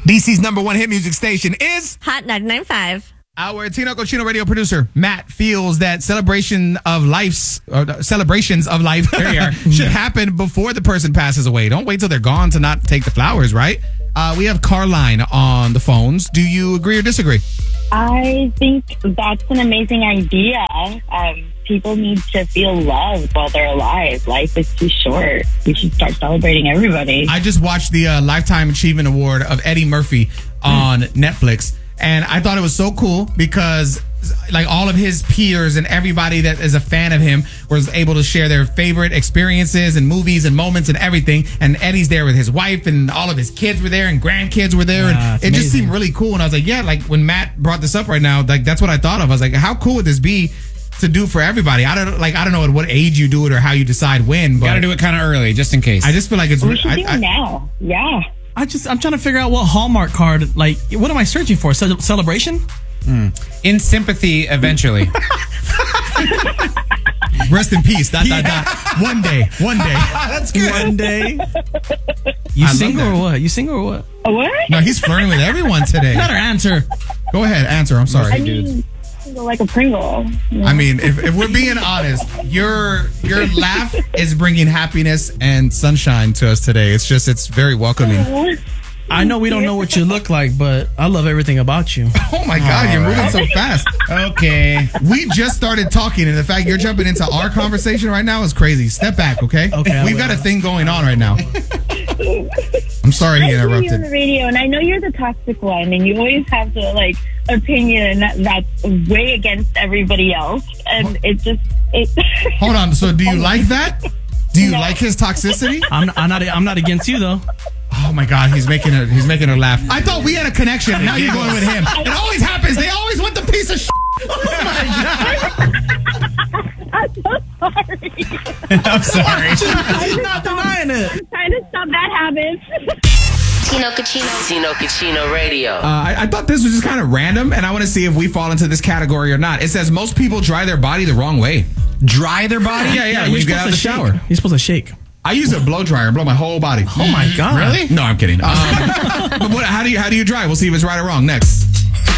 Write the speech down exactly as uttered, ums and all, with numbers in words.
D C's number one hit music station is Hot ninety-nine point five. Our Tino Cochino radio producer, Matt, feels that celebration of life's or celebrations of life there you are, should happen before the person passes away. Don't wait till they're gone to not take the flowers, right? Uh, we have Carline on the phones. Do you agree or disagree? I think that's an amazing idea. Um, people need to feel loved while they're alive. Life is too short. We should start celebrating everybody. I just watched the uh, Lifetime Achievement Award of Eddie Murphy on mm. Netflix. And I thought it was so cool because like all of his peers and everybody that is a fan of him was able to share their favorite experiences and movies and moments and everything. And Eddie's there with his wife and all of his kids were there and grandkids were there. Yeah, and it amazing. just seemed really cool. And I was like, yeah, like when Matt brought this up right now, like that's what I thought of. I was like, how cool would this be to do for everybody? I don't like, I don't know at what age you do it or how you decide when, but got to do it kind of early just in case. I just feel like it's we should I, do I, it now. Yeah. I just, I'm trying to figure out what Hallmark card, like, what am I searching for? Ce- celebration? Mm. In sympathy, eventually. Rest in peace. Dot, dot, dot. One day. One day. That's good. One day. You I single love or that. what? You single or what? What? No, he's flirting with everyone today. Let her answer. Go ahead, answer. I'm sorry. I mean, like a Pringle. Yeah. I mean, if, if we're being honest, your your laugh is bringing happiness and sunshine to us today. It's just, it's very welcoming. I know we don't know what you look like, but I love everything about you. Oh my God, All you're right. moving so fast. Okay. We just started talking, and the fact you're jumping into our conversation right now is crazy. Step back, okay? Okay, I We've will. got a thing going on right now. I'm sorry I he hear you on the interrupted. radio, and I know you're the toxic one, and you always have the like opinion that's way against everybody else, and it just it. Hold on. So, do you like that? Do you No. like his toxicity? I'm, I'm not. I'm not against you though. Oh my God, he's making her. He's making her laugh. I thought we had a connection. Now you're going with him. It always happens. They always want the piece of shit. Oh my God. I'm so sorry. I'm sorry. She's not denying it. I'm trying to stop that habit. Tino Cochino. Tino Cochino Radio. Uh, I, I thought this was just kind of random, and I want to see if we fall into this category or not. It says most people dry their body the wrong way. Dry their body? Yeah, yeah. when You're you get out of the supposed to shower. shake. You're supposed to shake. I use a blow dryer and blow my whole body. Oh my God. Really? No, I'm kidding. Um, but what, how do you how do you dry? We'll see if it's right or wrong next.